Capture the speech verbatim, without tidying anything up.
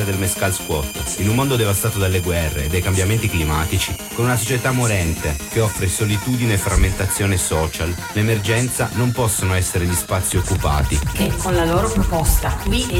del Mescal Squat. In un mondo devastato dalle guerre e dai cambiamenti climatici, con una società morente che offre solitudine e frammentazione social, l'emergenza non possono essere gli spazi occupati che con la loro proposta We